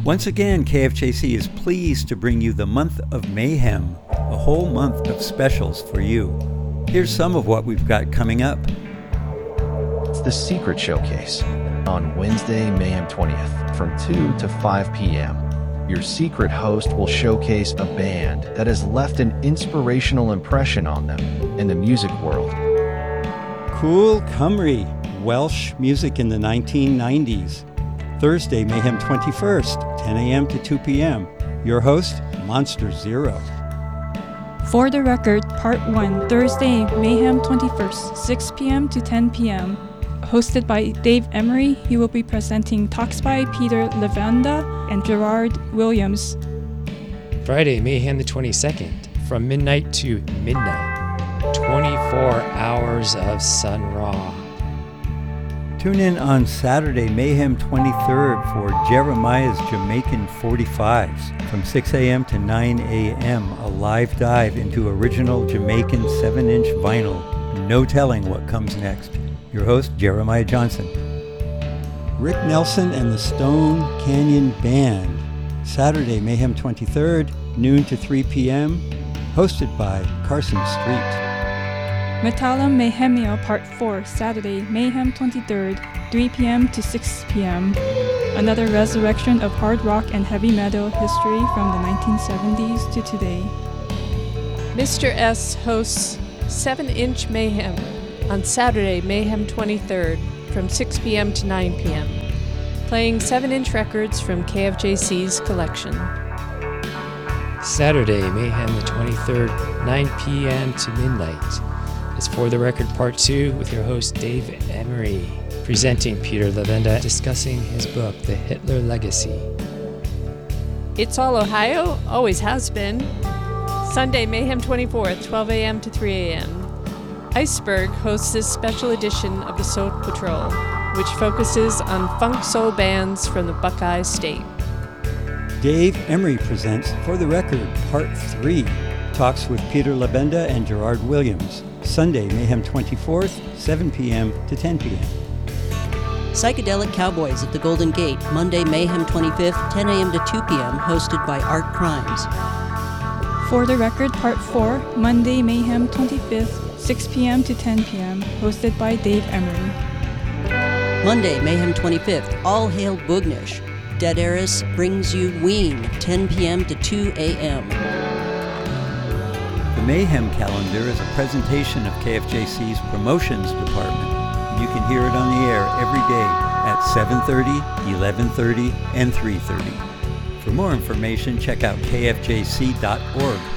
Once again, KFJC is pleased to bring you the month of mayhem, a whole month of specials for you. Here's some of what we've got coming up. It's the Secret Showcase on Wednesday, Mayhem 20th from 2 to 5 p.m. Your secret host will showcase a band that has left an inspirational impression on them in the music world. Cool Cymru, Welsh music in the 1990s. Thursday, Mayhem 21st, 10 a.m. to 2 p.m. Your host, Monster Zero. For the Record, Part 1, Thursday, Mayhem 21st, 6 p.m. to 10 p.m. Hosted by Dave Emery, he will be presenting talks by Peter Lavanda and Gerard Williams. Friday, Mayhem the 22nd, from midnight to midnight. 24 hours of Sun Ra. Tune in on Saturday, Mayhem 23rd for Jeremiah's Jamaican 45s from 6 a.m. to 9 a.m. A live dive into original Jamaican 7-inch vinyl. No telling what comes next. Your host, Jeremiah Johnson. Rick Nelson and the Stone Canyon Band. Saturday, Mayhem 23rd, noon to 3 p.m. Hosted by Carson Street. Metallum Mayhemia Part 4, Saturday, Mayhem 23rd, 3 p.m. to 6 p.m. Another resurrection of hard rock and heavy metal history from the 1970s to today. Mr. S hosts 7-Inch Mayhem on Saturday, Mayhem 23rd, from 6 p.m. to 9 p.m., playing 7-inch records from KFJC's collection. Saturday, Mayhem the 23rd, 9 p.m. to midnight. It's For the Record Part 2 with your host Dave Emery, presenting Peter Lavanda, discussing his book, The Hitler Legacy. It's all Ohio, always has been. Sunday, Mayhem 24th, 12 a.m. to 3 a.m. Iceberg hosts this special edition of the Soul Patrol, which focuses on funk soul bands from the Buckeye State. Dave Emery presents For the Record Part 3, talks with Peter Labenda and Gerard Williams. Sunday, Mayhem 24th, 7 p.m. to 10 p.m. Psychedelic Cowboys at the Golden Gate, Monday, Mayhem 25th, 10 a.m. to 2 p.m., hosted by Art Crimes. For the Record Part 4, Monday, Mayhem 25th, 6 p.m. to 10 p.m., hosted by Dave Emery. Monday, Mayhem 25th, All Hail Boognish. Dead Eris brings you Ween, 10 p.m. to 2 a.m. The Mayhem calendar is a presentation of KFJC's promotions department. You can hear it on the air every day at 7:30, 11:30, and 3:30. For more information, check out kfjc.org.